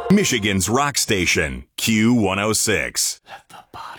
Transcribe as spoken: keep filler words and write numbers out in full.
Michigan's rock station, Q one oh six. Let the body